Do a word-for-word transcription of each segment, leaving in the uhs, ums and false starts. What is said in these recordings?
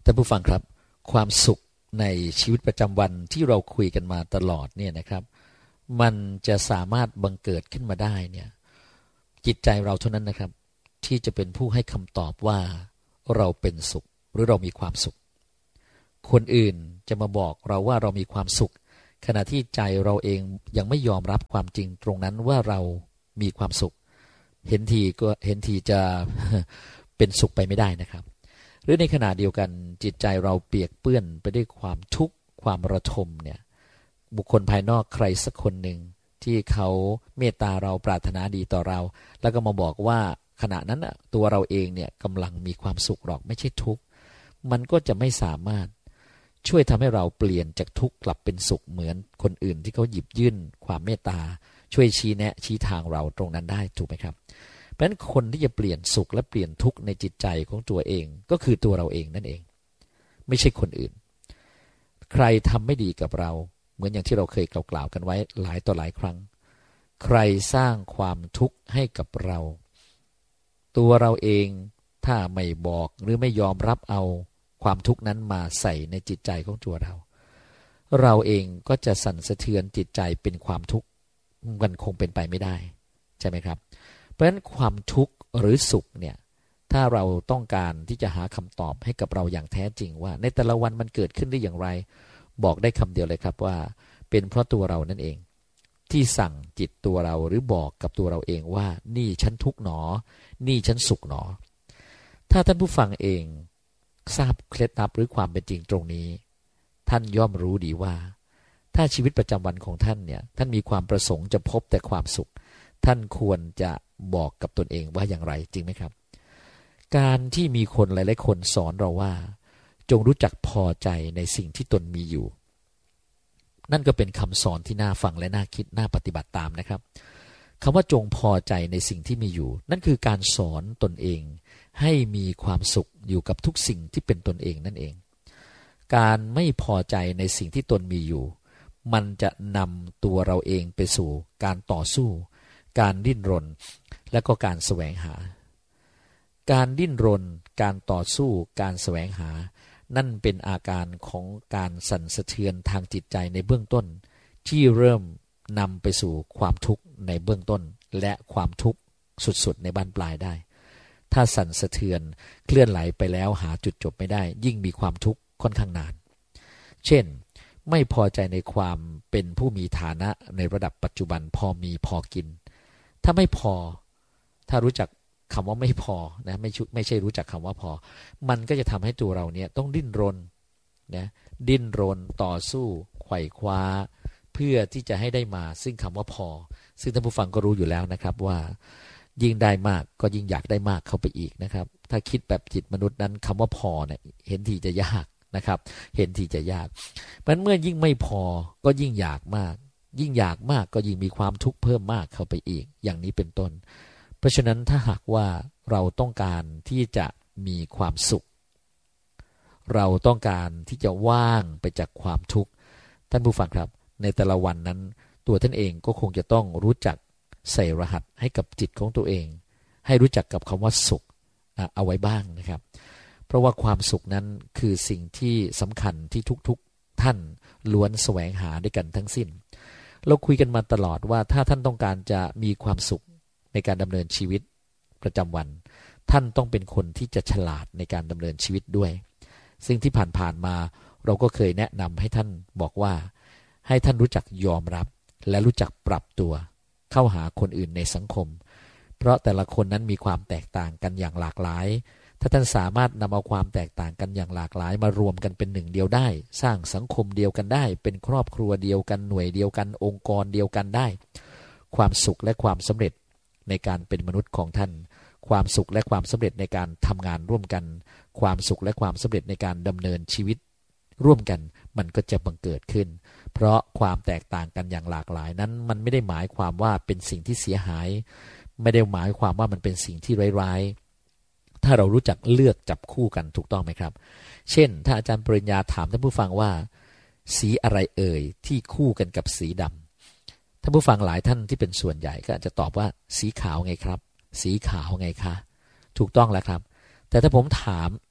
ท่านผู้ฟังครับความสุขในชีวิตประจำวันที่เราคุยกันมาตลอดเนี่ยนะครับมันจะสามารถบังเกิดขึ้นมาได้เนี่ยจิตใจเราเท่านั้นนะครับที่จะเป็นผู้ให้คำตอบว่าเราเป็นสุขหรือเรามีความสุขคนอื่นจะมาบอกเราว่าเรามีความสุขขณะที่ใจเราเองยังไม่ยอมรับความจริงตรงนั้นว่าเรามีความสุขเห็นทีก็เห็นทีจะเป็นสุขไปไม่ได้นะครับหรือในขณะเดียวกันจิตใจเราเปียกเปื้อนไปด้วยความทุกข์ความระทมเนี่ยบุคคลภายนอกใครสักคนหนึ่งที่เขาเมตตาเราปรารถนาดีต่อเราแล้วก็มาบอกว่าขณะนั้นตัวเราเองเนี่ยกำลังมีความสุขหรอกไม่ใช่ทุกข์มันก็จะไม่สามารถช่วยทำให้เราเปลี่ยนจากทุกข์กลับเป็นสุขเหมือนคนอื่นที่เขาหยิบยื่นความเมตตาช่วยชี้แนะชี้ทางเราตรงนั้นได้ถูกไหมครับเพราะฉะนั้นคนที่จะเปลี่ยนสุขและเปลี่ยนทุกข์ในจิตใจของตัวเองก็คือตัวเราเองนั่นเองไม่ใช่คนอื่นใครทำไม่ดีกับเราเหมือนอย่างที่เราเคยกล่าวๆกันไว้หลายต่อหลายครั้งใครสร้างความทุกข์ให้กับเราตัวเราเองถ้าไม่บอกหรือไม่ยอมรับเอาความทุกข์นั้นมาใส่ในจิตใจของตัวเราเราเองก็จะสั่นสะเทือนจิตใจเป็นความทุกข์มันคงเป็นไปไม่ได้ใช่ไหมครับเพราะฉะนั้นความทุกข์หรือสุขเนี่ยถ้าเราต้องการที่จะหาคำตอบให้กับเราอย่างแท้จริงว่าในแต่ละวันมันเกิดขึ้นได้อย่างไรบอกได้คำเดียวเลยครับว่าเป็นเพราะตัวเรานั่นเองที่สั่งจิตตัวเราหรือบอกกับตัวเราเองว่านี่ฉันทุกข์หนอนี่ฉันสุขหนอถ้าท่านผู้ฟังเองทราบเคล็ดลับหรือความเป็นจริงตรงนี้ท่านย่อมรู้ดีว่าถ้าชีวิตประจำวันของท่านเนี่ยท่านมีความประสงค์จะพบแต่ความสุขท่านควรจะบอกกับตนเองว่าอย่างไรจริงไหมครับการที่มีคนหลายๆคนสอนเราว่าจงรู้จักพอใจในสิ่งที่ตนมีอยู่นั่นก็เป็นคำสอนที่น่าฟังและน่าคิดน่าปฏิบัติตามนะครับคำว่าจงพอใจในสิ่งที่มีอยู่นั่นคือการสอนตนเองให้มีความสุขอยู่กับทุกสิ่งที่เป็นตนเองนั่นเองการไม่พอใจในสิ่งที่ตนมีอยู่มันจะนำตัวเราเองไปสู่การต่อสู้การดิ้นรนและก็การแสวงหาการดิ้นรนการต่อสู้การแสวงหานั่นเป็นอาการของการสั่นสะเทือนทางจิตใจในเบื้องต้นที่เริ่มนำไปสู่ความทุกข์ในเบื้องต้นและความทุกข์สุดๆในบั้นปลายได้ถ้าสั่นสะเทือนเคลื่อนไหลไปแล้วหาจุดจบไม่ได้ยิ่งมีความทุกข์ค่อนข้างนานเช่นไม่พอใจในความเป็นผู้มีฐานะในระดับปัจจุบันพอมีพอกินถ้าไม่พอถ้ารู้จักคำว่าไม่พอนะไม่ไม่ใช่รู้จักคำว่าพอมันก็จะทำให้ตัวเราเนี่ยต้องดิ้นรนนะดิ้นรนต่อสู้ไขว่คว้าเพื่อที่จะให้ได้มาซึ่งคำว่าพอซึ่งท่านผู้ฟังก็รู้อยู่แล้วนะครับว่ายิ่งได้มากก็ยิ่งอยากได้มากเข้าไปอีกนะครับถ้าคิดแบบจิตมนุษย์นั้นคำว่าพอเนี่ยเห็นทีจะยากนะครับเห็นทีจะยากเพราะเมื่อยิ่งไม่พอก็ยิ่งอยากมากยิ่งอยากมากก็ยิ่งมีความทุกข์เพิ่มมากเข้าไปอีกอย่างนี้เป็นต้นเพราะฉะนั้นถ้าหากว่าเราต้องการที่จะมีความสุขเราต้องการที่จะว่างไปจากความทุกข์ท่านผู้ฟังครับในแต่ละวันนั้นตัวท่านเองก็คงจะต้องรู้จักใส่รหัสให้กับจิตของตัวเองให้รู้จักกับคำว่าสุขเอาไว้บ้างนะครับเพราะว่าความสุขนั้นคือสิ่งที่สำคัญที่ทุกๆท่านล้วนแสวงหาด้วยกันทั้งสิ้นเราคุยกันมาตลอดว่าถ้าท่านต้องการจะมีความสุขในการดำเนินชีวิตประจำวันท่านต้องเป็นคนที่จะฉลาดในการดำเนินชีวิตด้วยซึ่งที่ผ่านๆมาเราก็เคยแนะนำให้ท่านบอกว่าให้ท่านรู้จักยอมรับและรู้จักปรับตัวเข้าหาคนอื่นในสังคมเพราะแต่ละคนนั้นมีความแตกต่างกันอย่างหลากหลายถ้าท่านสามารถนำเอาความแตกต่างกันอย่างหลากหลายมารวมกันเป็นหนึ่งเดียวได้สร้างสังคมเดียวกันได้เป็นครอบครัวเดียวกันหน่วยเดียวกันองค์กรเดียวกันได้ความสุขและความสำเร็จในการเป็นมนุษย์ของท่านความสุขและความสำเร็จในการทำงานร่วมกันความสุขและความสำเร็จในการดำเนินชีวิตร่วมกันมันก็จะบังเกิดขึ้นเพราะความแตกต่างกันอย่างหลากหลายนั้นมันไม่ได้หมายความว่าเป็นสิ่งที่เสียหายไม่ได้หมายความว่ามันเป็นสิ่งที่ร้ายๆถ้าเรารู้จักเลือกจับคู่กันถูกต้องไหมครับเช่นถ้าอาจารย์ปริญญาถามท่านผู้ฟังว่าสีอะไรเอ่ยที่คู่กันกับสีดำท่านผู้ฟังหลายท่านที่เป็นส่วนใหญ่ก็อาจจะตอบว่าสีขาวไงครับสีขาวไงคะถูกต้องแล้วครับแต่ถ้าผมถาม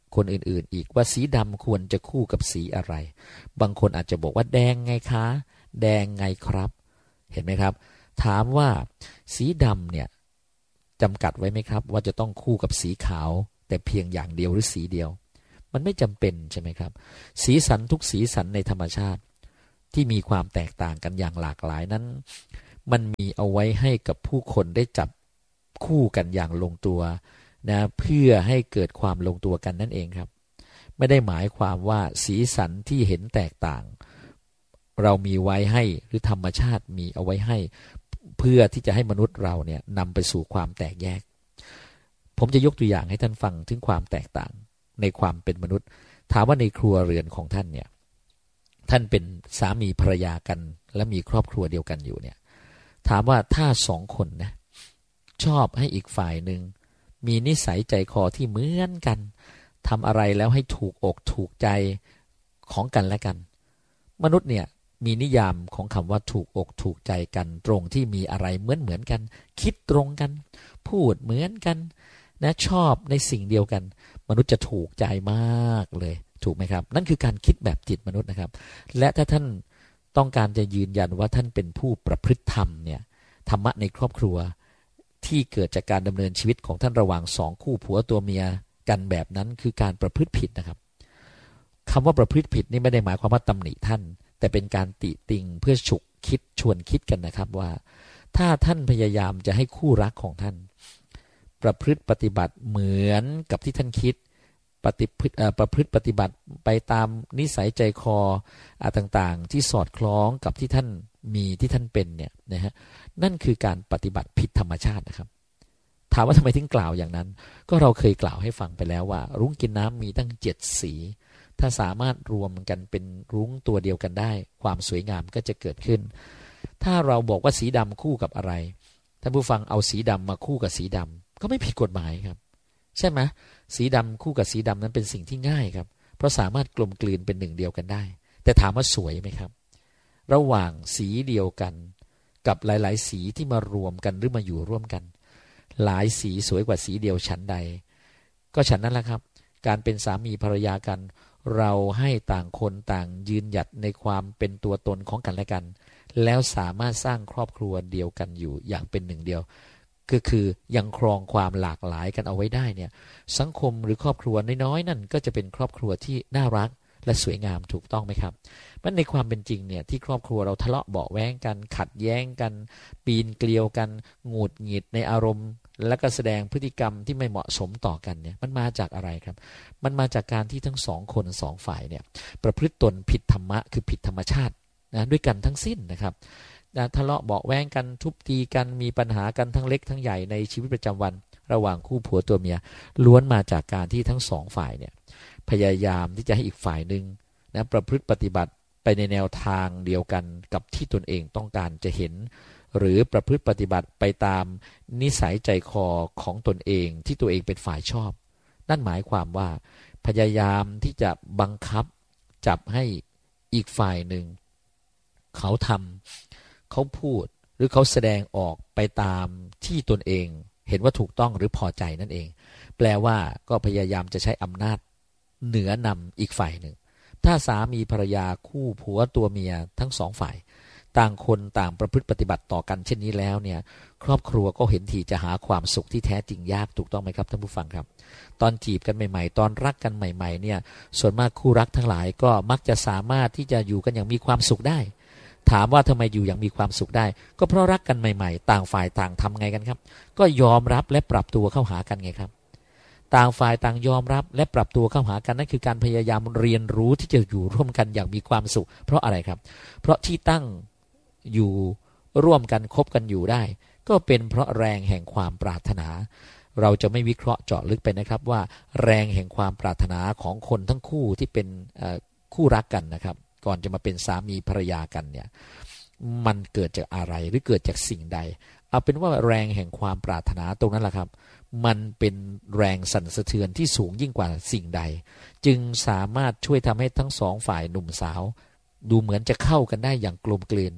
คนอื่นๆอีกว่าสีดำควรจะคู่กับสีอะไรบางคนอาจจะบอกว่าแดงไงคะแดงไงครับเห็นไหมครับถามว่าสีดำเนี่ยจำกัดไว้ไหมครับว่าจะต้องคู่กับสีขาวแต่เพียงอย่างเดียวหรือสีเดียวมันไม่จำเป็นใช่ไหมครับสีสันทุกสีสันในธรรมชาติที่มีความแตกต่างกันอย่างหลากหลายนั้นมันมีเอาไว้ให้กับผู้คนได้จับคู่กันอย่างลงตัวนะเพื่อให้เกิดความลงตัวกันนั่นเองครับไม่ได้หมายความว่าสีสันที่เห็นแตกต่างเรามีไว้ให้หรือธรรมชาติมีเอาไว้ให้เพื่อที่จะให้มนุษย์เราเนี่ยนำไปสู่ความแตกแยกผมจะยกตัวอย่างให้ท่านฟังถึงความแตกต่างในความเป็นมนุษย์ถามว่าในครัวเรือนของท่านเนี่ยท่านเป็นสามีภรรยากันและมีครอบครัวเดียวกันอยู่เนี่ยถามว่าถ้าสองคนนะชอบให้อีกฝ่ายหนึ่งมีนิสัยใจคอที่เหมือนกันทำอะไรแล้วให้ถูกอกถูกใจของกันและกันมนุษย์เนี่ยมีนิยามของคำว่าถูกอกถูกใจกันตรงที่มีอะไรเหมือนเหมือนกันคิดตรงกันพูดเหมือนกันนะชอบในสิ่งเดียวกันมนุษย์จะถูกใจมากเลยถูกไหมครับนั่นคือการคิดแบบจิตมนุษย์นะครับและถ้าท่านต้องการจะยืนยันว่าท่านเป็นผู้ประพฤติธรรมเนี่ยธรรมะในครอบครัวที่เกิดจากการดำเนินชีวิตของท่านระหว่างสองคู่ผัวตัวเมียกันแบบนั้นคือการประพฤติผิดนะครับคำว่าประพฤติผิดนี่ไม่ได้หมายความว่าตำหนิท่านแต่เป็นการติติงเพื่อฉุกคิดชวนคิดกันนะครับว่าถ้าท่านพยายามจะให้คู่รักของท่านประพฤติปฏิบัติเหมือนกับที่ท่านคิดปฏิพฤติประพฤติปฏิบัติไปตามนิสัยใจคอต่างๆที่สอดคล้องกับที่ท่านมีที่ท่านเป็นเนี่ยนะฮะนั่นคือการปฏิบัติผิดธรรมชาตินะครับถามว่าทำไมถึงกล่าวอย่างนั้นก็เราเคยกล่าวให้ฟังไปแล้วว่ารุ้งกินน้ำมีตั้งเจ็ดสีถ้าสามารถรวมกันเป็นรุ้งตัวเดียวกันได้ความสวยงามก็จะเกิดขึ้นถ้าเราบอกว่าสีดำคู่กับอะไรท่านผู้ฟังเอาสีดำมาคู่กับสีดำก็ไม่ผิดกฎหมายครับใช่ไหมสีดำคู่กับสีดำนั้นเป็นสิ่งที่ง่ายครับเพราะสามารถกลมกลืนเป็นหนึ่งเดียวกันได้แต่ถามว่าสวยไหมครับระหว่างสีเดียวกันกับหลายๆสีที่มารวมกันหรือมาอยู่ร่วมกันหลายสีสวยกว่าสีเดียวฉันใดก็ฉันนั้นแหละครับการเป็นสามีภรรยากันเราให้ต่างคนต่างยืนหยัดในความเป็นตัวตนของกันและกันแล้วสามารถสร้างครอบครัวเดียวกันอยู่อย่างเป็นหนึ่งเดียวก็คือยังครองความหลากหลายกันเอาไว้ได้เนี่ยสังคมหรือครอบครัวน้อยๆนั่นก็จะเป็นครอบครัวที่น่ารักและสวยงามถูกต้องไหมครับมันในความเป็นจริงเนี่ยที่ครอบครัวเราทะเลาะเบาะแว้งกันขัดแย้งกันปีนเกลียวกันหงุดหงิดในอารมณ์และก็แสดงพฤติกรรมที่ไม่เหมาะสมต่อกันเนี่ยมันมาจากอะไรครับมันมาจากการที่ทั้งสองคนสองฝ่ายเนี่ยประพฤติตนผิดธรรมะคือผิดธรรมชาตินะด้วยกันทั้งสิ้นนะครับทะเลาะเบาะแว้งกันทุบตีกันมีปัญหากันทั้งเล็กทั้งใหญ่ในชีวิตประจำวันระหว่างคู่ผัวตัวเมียล้วนมาจากการที่ทั้งสองฝ่ายเนี่ยพยายามที่จะให้อีกฝ่ายหนึ่งนะประพฤติปฏิบัติไปในแนวทางเดียวกันกับที่ตนเองต้องการจะเห็นหรือประพฤติปฏิบัติไปตามนิสัยใจคอของตนเองที่ตัวเองเป็นฝ่ายชอบนั่นหมายความว่าพยายามที่จะบังคับจับให้อีกฝ่ายหนึ่งเขาทำเขาพูดหรือเขาแสดงออกไปตามที่ตนเองเห็นว่าถูกต้องหรือพอใจนั่นเองแปลว่าก็พยายามจะใช้อำนาจเหนือนำอีกฝ่ายหนึ่งถ้าสามีภรรยาคู่ผัวตัวเมียทั้งสองฝ่ายต่างคนต่างประพฤติปฏิบัติต่อกันเช่นนี้แล้วเนี่ยครอบครัวก็เห็นทีจะหาความสุขที่แท้จริงยากถูกต้องไหมครับท่านผู้ฟังครับตอนจีบกันใหม่ๆตอนรักกันใหม่ๆเนี่ยส่วนมากคู่รักทั้งหลายก็มักจะสามารถที่จะอยู่กันอย่างมีความสุขได้ถามว่าทำไมอยู่อย่างมีความสุขได้ก็เพราะรักกันใหม่ๆต่างฝ่ายต่างทำไงกันครับก็ยอมรับและปรับตัวเข้าหากันไงครับต่างฝ่ายต่างยอมรับและปรับตัวเข้าหากันนั่นคือการพยายามเรียนรู้ที่จะอยู่ร่วมกันอย่างมีความสุขเพราะอะไรครับเพราะที่ตั้งอยู่ร่วมกันคบกันอยู่ได้ก็เป็นเพราะแรงแห่งความปรารถนาเราจะไม่วิเคราะห์เจาะลึกไปนะครับว่าแรงแห่งความปรารถนาของคนทั้งคู่ที่เป็นคู่รักกันนะครับก่อนจะมาเป็นสามีภรรยากันเนี่ยมันเกิดจากอะไรหรือเกิดจากสิ่งใดเอาเป็นว่าแรงแห่งความปรารถนาตรงนั้นแหละครับมันเป็นแรงสั่นสะเทือนที่สูงยิ่งกว่าสิ่งใดจึงสามารถช่วยทำให้ทั้งสองฝ่ายหนุ่มสาวดูเหมือนจะเข้ากันได้อย่างกลมกลืน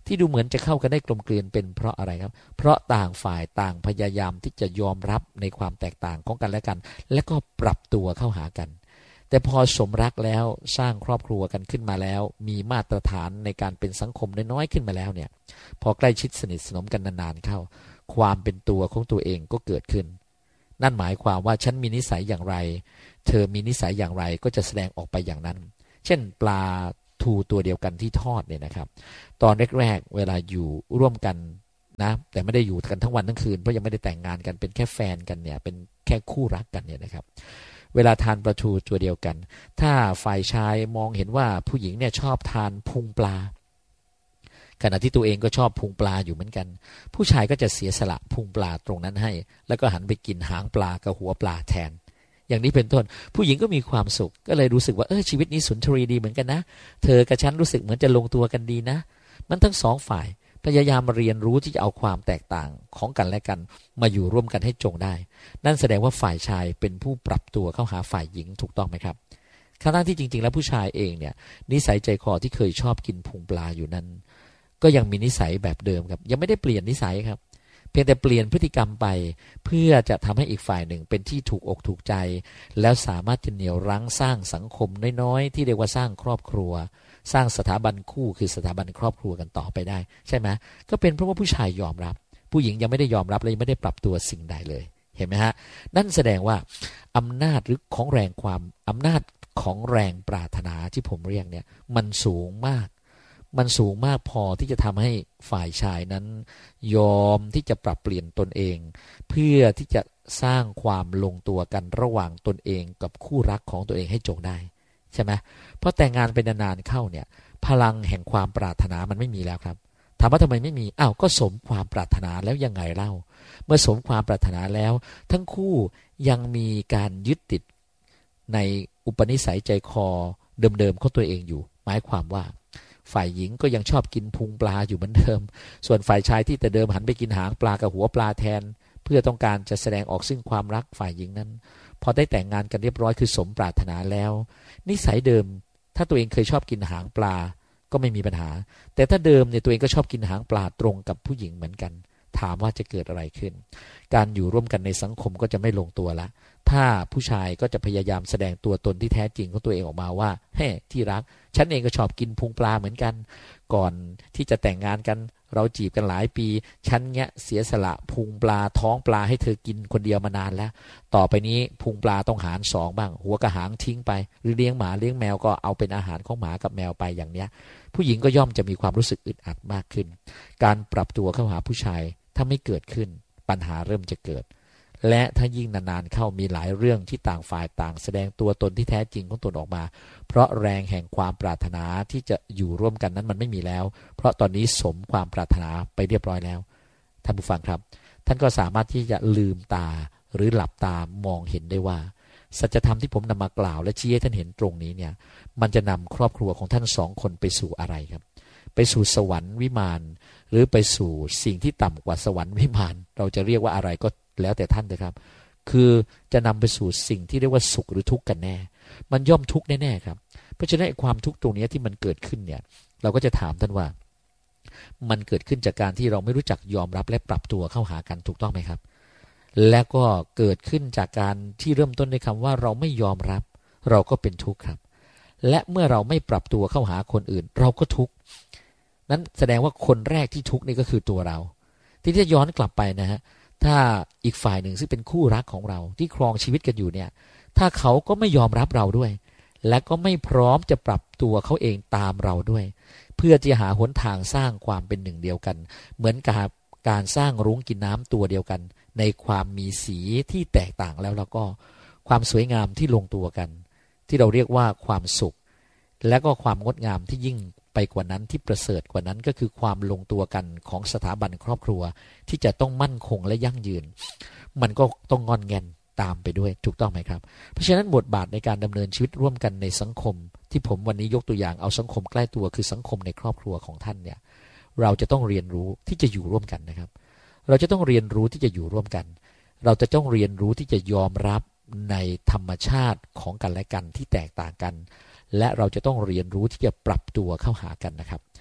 ที่ดูเหมือนจะเข้ากันได้กลมกลืนเป็นเพราะอะไรครับเพราะต่างฝ่ายต่างพยายามที่จะยอมรับในความแตกต่างของกันและกันและก็ปรับตัวเข้าหากันแต่พอสมรักแล้วสร้างครอบครัวกันขึ้นมาแล้วมีมาตรฐานในการเป็นสังคมน้อยๆขึ้นมาแล้วเนี่ยพอใกล้ชิดสนิทสนมกันนานๆเข้าความเป็นตัวของตัวเองก็เกิดขึ้นนั่นหมายความว่าฉันมีนิสัยอย่างไรเธอมีนิสัยอย่างไรก็จะแสดงออกไปอย่างนั้นเช่นปลาทูตัวเดียวกันที่ทอดเนี่ยนะครับตอนแรกๆเวลาอยู่ร่วมกันนะแต่ไม่ได้อยู่กันทั้งวันทั้งคืนเพราะยังไม่ได้แต่งงานกันเป็นแค่แฟนกันเนี่ยเป็นแค่คู่รักกันเนี่ยนะครับเวลาทานปลาทูตัวเดียวกันถ้าฝ่ายชายมองเห็นว่าผู้หญิงเนี่ยชอบทานพุงปลาขณะที่ตัวเองก็ชอบพุงปลาอยู่เหมือนกันผู้ชายก็จะเสียสละพุงปลาตรงนั้นให้แล้วก็หันไปกินหางปลากับหัวปลาแทนอย่างนี้เป็นต้นผู้หญิงก็มีความสุขก็เลยรู้สึกว่าเออชีวิตนี้สุนทรีดีเหมือนกันนะเธอกับฉันรู้สึกเหมือนจะลงตัวกันดีนะมันทั้งสองฝ่ายพยายามเรียนรู้ที่จะเอาความแตกต่างของกันและกันมาอยู่ร่วมกันให้จงได้นั่นแสดงว่าฝ่ายชายเป็นผู้ปรับตัวเข้าหาฝ่ายหญิงถูกต้องไหมครับขณะที่จริงๆแล้วผู้ชายเองเนี่ยนิสัยใจคอที่เคยชอบกินพุงปลาอยู่นั้นก็ยังมีนิสัยแบบเดิมครับยังไม่ได้เปลี่ยนนิสัยครับเพียงแต่เปลี่ยนพฤติกรรมไปเพื่อจะทำให้อีกฝ่ายหนึ่งเป็นที่ถูกอกถูกใจแล้วสามารถจะเหนี่ยวรั้งสร้างสังคมน้อยๆที่เรียกว่าสร้างครอบครัวสร้างสถาบันคู่คือสถาบันครอบครัวกันต่อไปได้ใช่ไหมก็เป็นเพราะว่าผู้ชายยอมรับผู้หญิงยังไม่ได้ยอมรับและยังไม่ได้ปรับตัวสิ่งใดเลยเห็นไหมฮะนั่นแสดงว่าอำนาจหรือของแรงความอำนาจของแรงปรารถนาที่ผมเรียกเนี่ยมันสูงมากมันสูงมากพอที่จะทำให้ฝ่ายชายนั้นยอมที่จะปรับเปลี่ยนตนเองเพื่อที่จะสร้างความลงตัวกันระหว่างตนเองกับคู่รักของตัวเองให้จงได้ใช่ไหมเพราะแต่งงานไปนานๆเข้าเนี่ยพลังแห่งความปรารถนามันไม่มีแล้วครับถามว่าทำไมไม่มีอ้าวก็สมความปรารถนาแล้วยังไงเล่าเมื่อสมความปรารถนาแล้วทั้งคู่ยังมีการยึดติดในอุปนิสัยใจคอเดิมๆของตัวเองอยู่หมายความว่าฝ่ายหญิงก็ยังชอบกินพุงปลาอยู่เหมือนเดิมส่วนฝ่ายชายที่แต่เดิมหันไปกินหางปลากับหัวปลาแทนเพื่อต้องการจะแสดงออกซึ่งความรักฝ่ายหญิงนั้นพอได้แต่งงานกันเรียบร้อยคือสมปรารถนาแล้วนิสัยเดิมถ้าตัวเองเคยชอบกินหางปลาก็ไม่มีปัญหาแต่ถ้าเดิมเนี่ยตัวเองก็ชอบกินหางปลาตรงกับผู้หญิงเหมือนกันถามว่าจะเกิดอะไรขึ้นการอยู่ร่วมกันในสังคมก็จะไม่ลงตัวละถ้าผู้ชายก็จะพยายามแสดงตัวตนที่แท้จริงของตัวเองออกมาว่าเฮ้ที่รักฉันเองก็ชอบกินพุงปลาเหมือนกันก่อนที่จะแต่งงานกันเราจีบกันหลายปีฉันเนี้ยเสียสละพุงปลาท้องปลาให้เธอกินคนเดียวมานานแล้วต่อไปนี้พุงปลาต้องหารสองบ้างหัวกระหางทิ้งไปหรือเลี้ยงหมาเลี้ยงแมวก็เอาเป็นอาหารของหมากับแมวไปอย่างเนี้ยผู้หญิงก็ย่อมจะมีความรู้สึกอึดอัดมากขึ้นการปรับตัวเข้าหาผู้ชายถ้าไม่เกิดขึ้นปัญหาเริ่มจะเกิดและถ้ายิ่งนานๆเข้ามีหลายเรื่องที่ต่างฝ่ายต่างแสดงตัวตนที่แท้จริงของตนออกมาเพราะแรงแห่งความปรารถนาที่จะอยู่ร่วมกันนั้นมันไม่มีแล้วเพราะตอนนี้สมความปรารถนาไปเรียบร้อยแล้วท่านผู้ฟังครับท่านก็สามารถที่จะลืมตาหรือหลับตามองเห็นได้ว่าสัจธรรมที่ผมนำมากล่าวและชี้ให้ท่านเห็นตรงนี้เนี่ยมันจะนำครอบครัวของท่านสองคนไปสู่อะไรครับไปสู่สวรรค์วิมานหรือไปสู่สิ่งที่ต่ำกว่าสวรรค์วิมานเราจะเรียกว่าอะไรก็แล้วแต่ท่านเลยครับคือจะนำไปสู่สิ่งที่เรียกว่าสุขหรือทุกข์กันแน่มันย่อมทุกข์แน่ๆครับเพราะฉะนั้นความทุกข์ตรงนี้ที่มันเกิดขึ้นเนี่ยเราก็จะถามท่านว่ามันเกิดขึ้นจากการที่เราไม่รู้จักยอมรับและปรับตัวเข้าหากันถูกต้องไหมครับและก็เกิดขึ้นจากการที่เริ่มต้นในคำว่าเราไม่ยอมรับเราก็เป็นทุกข์ครับและเมื่อเราไม่ปรับตัวเข้าหาคนอื่นเราก็ทุกข์นั้นแสดงว่าคนแรกที่ทุกข์นี่ก็คือตัวเราที่จะย้อนกลับไปนะฮะถ้าอีกฝ่ายหนึ่งซึ่งเป็นคู่รักของเราที่ครองชีวิตกันอยู่เนี่ยถ้าเขาก็ไม่ยอมรับเราด้วยและก็ไม่พร้อมจะปรับตัวเขาเองตามเราด้วยเพื่อจะหาหนทางสร้างความเป็นหนึ่งเดียวกันเหมือนกับการสร้างรุ้งกินน้ำตัวเดียวกันในความมีสีที่แตกต่างแล้วแล้วก็ความสวยงามที่ลงตัวกันที่เราเรียกว่าความสุขและก็ความงดงามที่ยิ่งไปกว่านั้นที่ประเสริฐกว่านั้นก็คือความลงตัวกันของสถาบันครอบครัวที่จะต้องมั่นคงและยั่งยืนมันก็ต้องงอนแงนตามไปด้วยถูกต้องไหมครับเพราะฉะนั้นบทบาทในการดำเนินชีวิตร่วมกันในสังคมที่ผมวันนี้ยกตัวอย่างเอาสังคมใกล้ตัวคือสังคมในครอบครัวของท่านเนี่ยเราจะต้องเรียนรู้ที่จะอยู่ร่วมกันนะครับเราจะต้องเรียนรู้ที่จะอยู่ร่วมกันเราจะต้องเรียนรู้ที่จะยอมรับในธรรมชาติของกันและกันที่แตกต่างกันและเราจะต้องเรียนรู้ที่จะปรับตัวเข้าหากันนะครับ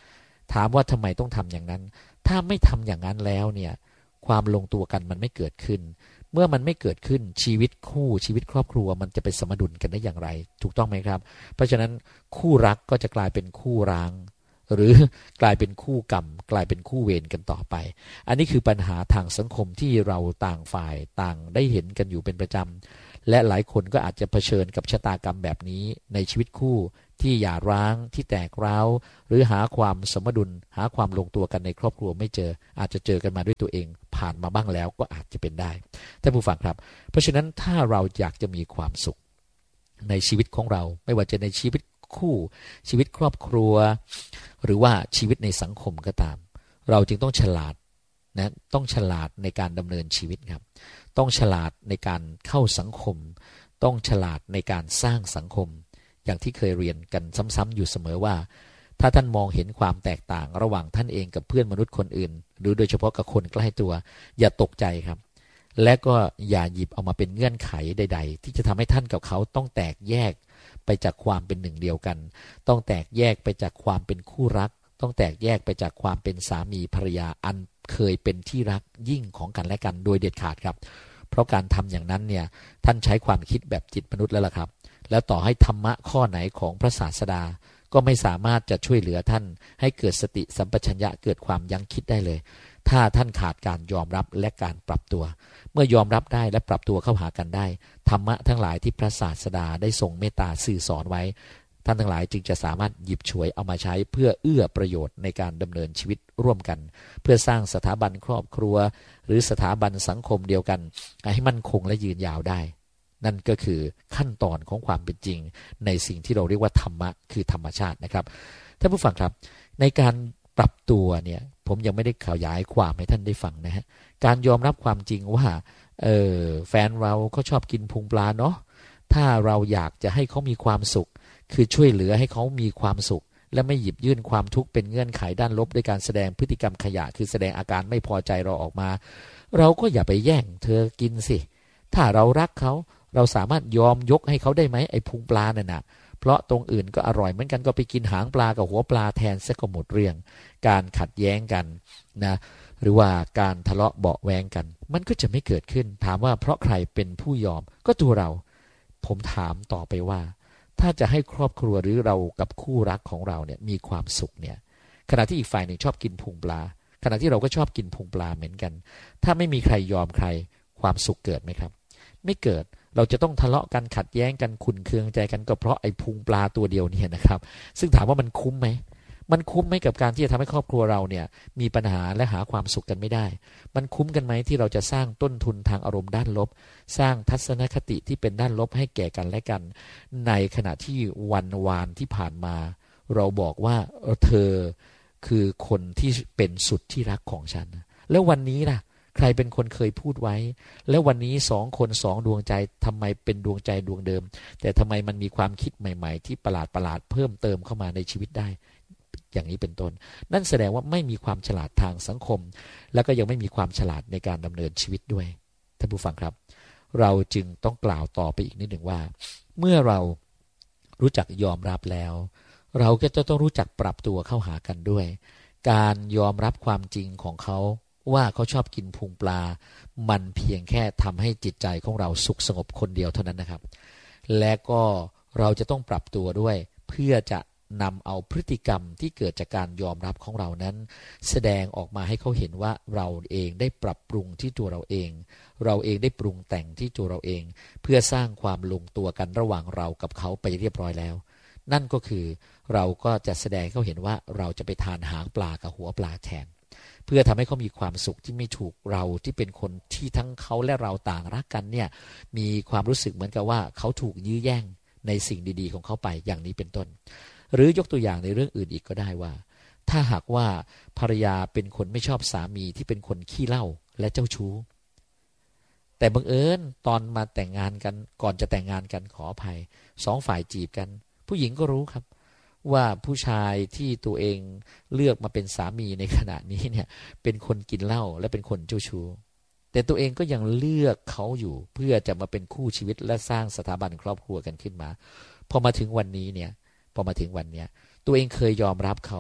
ถามว่าทำไมต้องทำอย่างนั้นถ้าไม่ทำอย่างนั้นแล้วเนี่ยความลงตัวกันมันไม่เกิดขึ้นเมื่อมันไม่เกิดขึ้นชีวิตคู่ชีวิตครอบครัวมันจะไปสมดุลกันได้อย่างไรถูกต้องไหมครับเพราะฉะนั้นคู่รักก็จะกลายเป็นคู่ร้างหรือกลายเป็นคู่กรรมกลายเป็นคู่เวรกันต่อไปอันนี้คือปัญหาทางสังคมที่เราต่างฝ่ายต่างได้เห็นกันอยู่เป็นประจำและหลายคนก็อาจจะเผชิญกับชะตากรรมแบบนี้ในชีวิตคู่ที่หย่าร้างที่แตกร้าวหรือหาความสมดุลหาความลงตัวกันในครอบครัวไม่เจออาจจะเจอกันมาด้วยตัวเองผ่านมาบ้างแล้วก็อาจจะเป็นได้ท่านผู้ฟังครับเพราะฉะนั้นถ้าเราอยากจะมีความสุขในชีวิตของเราไม่ว่าจะในชีวิตคู่ชีวิตครอบครัวหรือว่าชีวิตในสังคมก็ตามเราจึงต้องฉลาดนะต้องฉลาดในการดำเนินชีวิตครับต้องฉลาดในการเข้าสังคมต้องฉลาดในการสร้างสังคมอย่างที่เคยเรียนกันซ้ำๆอยู่เสมอว่าถ้าท่านมองเห็นความแตกต่างระหว่างท่านเองกับเพื่อนมนุษย์คนอื่นหรือโดยเฉพาะกับคนใกล้ตัวอย่าตกใจครับและก็อย่าหยิบเอามาเป็นเงื่อนไขใดๆที่จะทำให้ท่านกับเขาต้องแตกแยกไปจากความเป็นหนึ่งเดียวกันต้องแตกแยกไปจากความเป็นคู่รักต้องแตกแยกไปจากความเป็นสามีภรรยาอันเคยเป็นที่รักยิ่งของกันและกันโดยเด็ดขาดครับเพราะการทำอย่างนั้นเนี่ยท่านใช้ความคิดแบบจิตมนุษย์แล้วล่ะครับแล้วต่อให้ธรรมะข้อไหนของพระศาสดาก็ไม่สามารถจะช่วยเหลือท่านให้เกิดสติสัมปชัญญะเกิดความยั้งคิดได้เลยถ้าท่านขาดการยอมรับและการปรับตัวเมื่อยอมรับได้และปรับตัวเข้าหากันได้ธรรมะทั้งหลายที่พระศาสดาได้ทรงเมตตาสื่อสอนไว้ท่านทั้งหลายจึงจะสามารถหยิบฉวยเอามาใช้เพื่อเอื้อประโยชน์ในการดำเนินชีวิตร่วมกันเพื่อสร้างสถาบันครอบครัวหรือสถาบันสังคมเดียวกันให้มั่นคงและยืนยาวได้นั่นก็คือขั้นตอนของความเป็นจริงในสิ่งที่เราเรียกว่าธรรมะคือธรรมชาตินะครับท่านผู้ฟังครับในการปรับตัวเนี่ยผมยังไม่ได้ขยายความให้ท่านได้ฟังนะฮะการยอมรับความจริงว่าเออแฟนเราเขาชอบกินพุงปลาเนาะถ้าเราอยากจะให้เขามีความสุขคือช่วยเหลือให้เขามีความสุขและไม่หยิบยื่นความทุกข์เป็นเงื่อนไขด้านลบด้วยการแสดงพฤติกรรมขยะคือแสดงอาการไม่พอใจเราออกมาเราก็อย่าไปแย่งเธอกินสิถ้าเรารักเขาเราสามารถยอมยกให้เขาได้ไหมไอ้พุงปลาเนี่ยนะเพราะตรงอื่นก็อร่อยเหมือนกันก็ไปกินหางปลากับหัวปลาแทนซะก็หมดเรื่องการขัดแย้งกันนะหรือว่าการทะเลาะเบาะแว้งกันมันก็จะไม่เกิดขึ้นถามว่าเพราะใครเป็นผู้ยอมก็ตัวเราผมถามต่อไปว่าถ้าจะให้ครอบครัวหรือเรากับคู่รักของเราเนี่ยมีความสุขเนี่ยขณะที่อีกฝ่ายหนึ่งชอบกินพุงปลาขณะที่เราก็ชอบกินพุงปลาเหมือนกันถ้าไม่มีใครยอมใครความสุขเกิดไหมครับไม่เกิดเราจะต้องทะเลาะกันขัดแย้งกันขุ่นเคืองใจกันก็เพราะไอ้พุงปลาตัวเดียวเนี่ยนะครับซึ่งถามว่ามันคุ้มไหมมันคุ้มไหมกับการที่จะทำให้ครอบครัวเราเนี่ยมีปัญหาและหาความสุขกันไม่ได้มันคุ้มกันไหมที่เราจะสร้างต้นทุนทางอารมณ์ด้านลบสร้างทัศนคติที่เป็นด้านลบให้แก่กันและกันในขณะที่วันวานที่ผ่านมาเราบอกว่าเธอคือคนที่เป็นสุดที่รักของฉันแล้ววันนี้ล่ะใครเป็นคนเคยพูดไว้แล้ววันนี้สองคนสองดวงใจทำไมเป็นดวงใจดวงเดิมแต่ทำไมมันมีความคิดใหม่ๆที่ประหลาดประหลาดเพิ่มเติมเข้ามาในชีวิตได้อย่างนี้เป็นต้นนั่นแสดงว่าไม่มีความฉลาดทางสังคมแล้วก็ยังไม่มีความฉลาดในการดำเนินชีวิตด้วยท่านผู้ฟังครับเราจึงต้องกล่าวต่อไปอีกนิดหนึ่งว่าเมื่อเรารู้จักยอมรับแล้วเราก็จะต้องรู้จักปรับตัวเข้าหากันด้วยการยอมรับความจริงของเขาว่าเขาชอบกินพุงปลามันเพียงแค่ทำให้จิตใจของเราสุขสงบคนเดียวเท่านั้นนะครับและก็เราจะต้องปรับตัวด้วยเพื่อจะนำเอาพฤติกรรมที่เกิดจากการยอมรับของเรานั้นแสดงออกมาให้เขาเห็นว่าเราเองได้ปรับปรุงที่ตัวเราเองเราเองได้ปรุงแต่งที่ตัวเราเองเพื่อสร้างความลงตัวกันระหว่างเรากับเขาไปเรียบร้อยแล้วนั่นก็คือเราก็จะแสดงให้เขาเห็นว่าเราจะไปทานหางปลากับหัวปลาแทนเพื่อทำให้เขามีความสุขที่ไม่ถูกเราที่เป็นคนที่ทั้งเขาและเราต่างรักกันเนี่ยมีความรู้สึกเหมือนกับว่าเขาถูกยื้อแย่งในสิ่งดีๆของเขาไปอย่างนี้เป็นต้นหรือยกตัวอย่างในเรื่องอื่นอีกก็ได้ว่าถ้าหากว่าภรรยาเป็นคนไม่ชอบสามีที่เป็นคนขี้เหล้าและเจ้าชู้แต่บังเอิญตอนมาแต่งงานกันก่อนจะแต่งงานกันขออภัยสองฝ่ายจีบกันผู้หญิงก็รู้ครับว่าผู้ชายที่ตัวเองเลือกมาเป็นสามีในขณะนี้เนี่ยเป็นคนกินเหล้าและเป็นคนเจ้าชู้แต่ตัวเองก็ยังเลือกเขาอยู่เพื่อจะมาเป็นคู่ชีวิตและสร้างสถาบันครอบครัวกันขึ้นมาพอมาถึงวันนี้เนี่ยพอมาถึงวันเนี้ยตัวเองเคยยอมรับเขา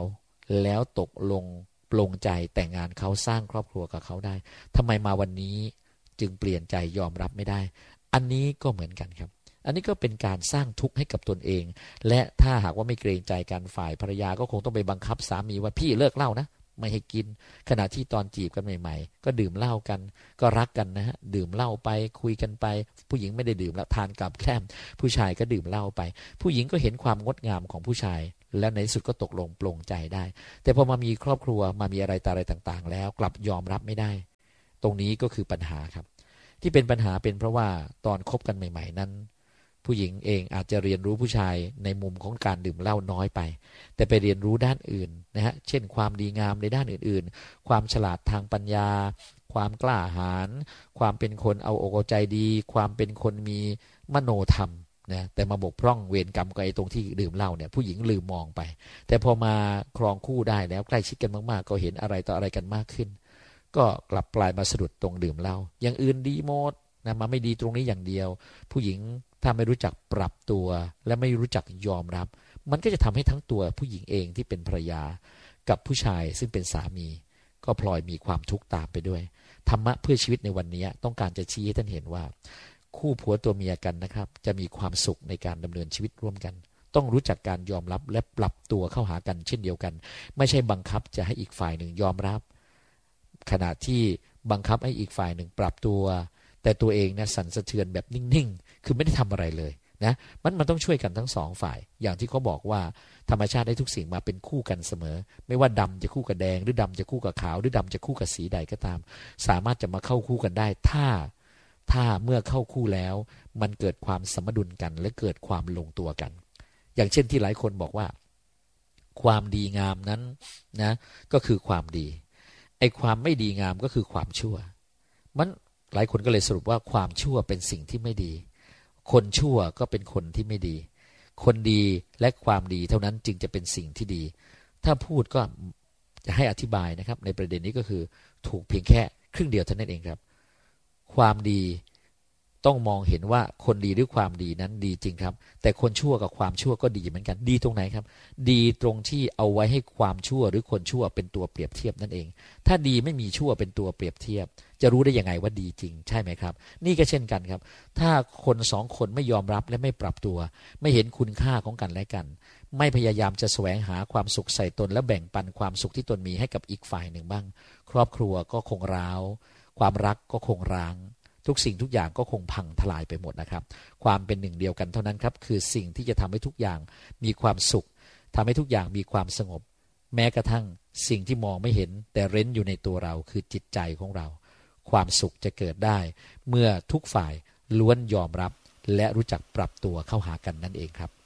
แล้วตกลงปลงใจแต่งงานเขาสร้างครอบครัวกับเขาได้ทำไมมาวันนี้จึงเปลี่ยนใจยอมรับไม่ได้อันนี้ก็เหมือนกันครับอันนี้ก็เป็นการสร้างทุกข์ให้กับตนเองและถ้าหากว่าไม่เกรงใจกันฝ่ายภรรยาก็คงต้องไปบังคับสามีว่าพี่เลิกเหล้านะไม่ให้กินขณะที่ตอนจีบกันใหม่ๆก็ดื่มเหล้ากันก็รักกันนะฮะดื่มเหล้าไปคุยกันไปผู้หญิงไม่ได้ดื่มแล้วทานกับแกล้มผู้ชายก็ดื่มเหล้าไปผู้หญิงก็เห็นความงดงามของผู้ชายแล้วในที่สุดก็ตกลงปลงใจได้แต่พอมามีครอบครัวมามีอะไรต่ออะไรต่างๆแล้วกลับยอมรับไม่ได้ตรงนี้ก็คือปัญหาครับที่เป็นปัญหาเป็นเพราะว่าตอนคบกันใหม่ๆนั้นผู้หญิงเองอาจจะเรียนรู้ผู้ชายในมุมของการดื่มเหล้าน้อยไปแต่ไปเรียนรู้ด้านอื่นนะฮะเช่นความดีงามในด้านอื่นๆความฉลาดทางปัญญาความกล้าหาญความเป็นคนเอาอกเอาใจดีความเป็นคนมีมโนธรรมนะแต่มาบกพร่องเวรกรรมกับไอ้ตรงที่ดื่มเหล้าเนี่ยผู้หญิงลืมมองไปแต่พอมาครองคู่ได้แล้วใกล้ชิดกันมากๆก็เห็นอะไรต่ออะไรกันมากขึ้นก็กลับกลายมาสะดุดตรงดื่มเหล้าอย่างอื่นดีหมดนะมาไม่ดีตรงนี้อย่างเดียวผู้หญิงถ้าไม่รู้จักปรับตัวและไม่รู้จักยอมรับมันก็จะทำให้ทั้งตัวผู้หญิงเองที่เป็นภรรยากับผู้ชายซึ่งเป็นสามีก็พลอยมีความทุกข์ตามไปด้วยธรรมะเพื่อชีวิตในวันนี้ต้องการจะชี้ให้ท่านเห็นว่าคู่ผัวตัวเมียกันนะครับจะมีความสุขในการดำเนินชีวิตร่วมกันต้องรู้จักการยอมรับและปรับตัวเข้าหากันเช่นเดียวกันไม่ใช่บังคับจะให้อีกฝ่ายหนึ่งยอมรับขณะที่บังคับให้อีกฝ่ายหนึ่งปรับตัวแต่ตัวเองเนี่ยสั่นสะเทือนแบบนิ่งๆคือไม่ได้ทำอะไรเลยนะมันมันต้องช่วยกันทั้งสองฝ่ายอย่างที่เขาบอกว่าธรรมชาติได้ทุกสิ่งมาเป็นคู่กันเสมอไม่ว่าดำจะคู่กับแดงหรือดำจะคู่กับขาวหรือดำจะคู่กับสีใดก็ตามสามารถจะมาเข้าคู่กันได้ถ้าถ้าเมื่อเข้าคู่แล้วมันเกิดความสมดุลกันและเกิดความลงตัวกันอย่างเช่นที่หลายคนบอกว่าความดีงามนั้นนะก็คือความดีไอ้ความไม่ดีงามก็คือความชั่วมันหลายคนก็เลยสรุปว่าความชั่วเป็นสิ่งที่ไม่ดีคนชั่วก็เป็นคนที่ไม่ดีคนดีและความดีเท่านั้นจึงจะเป็นสิ่งที่ดีถ้าพูดก็จะให้อธิบายนะครับในประเด็นนี้ก็คือถูกเพียงแค่ครึ่งเดียวเท่านั้นเองครับความดีต้องมองเห็นว่าคนดีหรือความดีนั้นดีจริงครับแต่คนชั่วกับความชั่วก็ดีเหมือนกันดีตรงไหนครับดีตรงที่เอาไว้ให้ความชั่วหรือคนชั่วเป็นตัวเปรียบเทียบนั่นเองถ้าดีไม่มีชั่วเป็นตัวเปรียบเทียบจะรู้ได้ยังไงว่าดีจริงใช่ไหมครับนี่ก็เช่นกันครับถ้าคนสองคนไม่ยอมรับและไม่ปรับตัวไม่เห็นคุณค่าของกันและกันไม่พยายามจะแสวงหาความสุขใส่ตนและแบ่งปันความสุขที่ตนมีให้กับอีกฝ่ายหนึ่งบ้างครอบครัวก็คงร้าวความรักก็คงร้างทุกสิ่งทุกอย่างก็คงพังทลายไปหมดนะครับความเป็นหนึ่งเดียวกันเท่านั้นครับคือสิ่งที่จะทำให้ทุกอย่างมีความสุขทำให้ทุกอย่างมีความสงบแม้กระทั่งสิ่งที่มองไม่เห็นแต่เร้นอยู่ในตัวเราคือจิตใจของเราความสุขจะเกิดได้เมื่อทุกฝ่ายล้วนยอมรับและรู้จักปรับตัวเข้าหากันนั่นเองครับ